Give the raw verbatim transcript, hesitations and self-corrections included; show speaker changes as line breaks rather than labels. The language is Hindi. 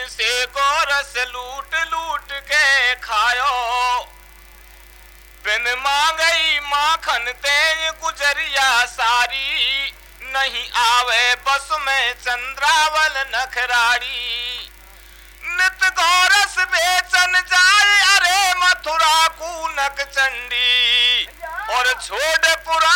से गोरस लूट लूट के खायो, बिन मांगई माखन तेज गुजरिया सारी, नहीं आवे बस में चंद्रावल नखराड़ी।